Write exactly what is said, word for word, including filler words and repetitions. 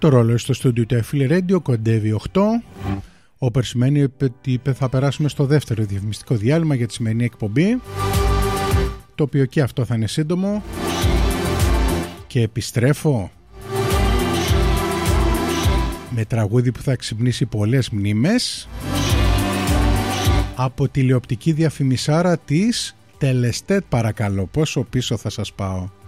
Το ρόλο στο στούντιο του Εφίλ Radio κοντεύει οκτώ. Όπερ σημαίνει ότι θα περάσουμε στο δεύτερο διαφημιστικό διάλειμμα για τη σημερινή εκπομπή, το οποίο και αυτό θα είναι σύντομο. Και επιστρέφω με τραγούδι που θα ξυπνήσει πολλές μνήμες από τηλεοπτική διαφημισάρα της Τελεστέτ, παρακαλώ. Πόσο πίσω θα σας πάω.